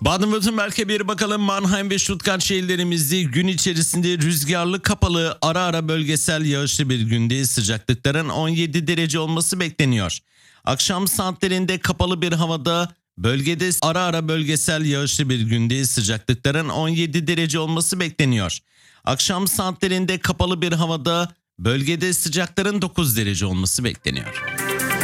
Baden-Württemberg'e bir bakalım. Mannheim ve Stuttgart şehirlerimizde gün içerisinde rüzgarlı, kapalı, ara ara bölgesel yağışlı bir günde sıcaklıkların 17 derece olması bekleniyor. Akşam saatlerinde kapalı bir havada, bölgede ara ara bölgesel yağışlı bir günde sıcaklıkların 17 derece olması bekleniyor. Akşam saatlerinde kapalı bir havada, bölgede sıcakların 9 derece olması bekleniyor.